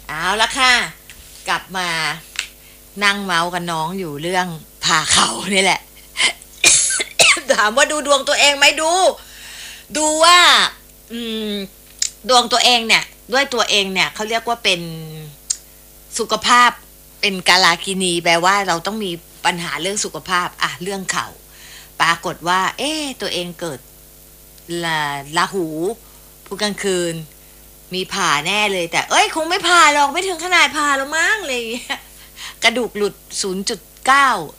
เอาละค่ะกลับมานั่งเมาส์กับน้องอยู่เรื่องผ่าเขานี่แหละ ถามว่าดูดวงตัวเองไหมดูว่าอืมดวงตัวเองเนี่ยด้วยตัวเองเนี่ยเขาเรียกว่าเป็นสุขภาพเป็นกาลากินีแปลว่าเราต้องมีปัญหาเรื่องสุขภาพอะเรื่องเข่าปรากฏว่าตัวเองเกิดราหูพูดกลางคืนมีผ่าแน่เลยแต่คงไม่ผ่าหรอกไม่ถึงขนาดผ่าหรอกมั้งเลยกระดูกหลุด0.9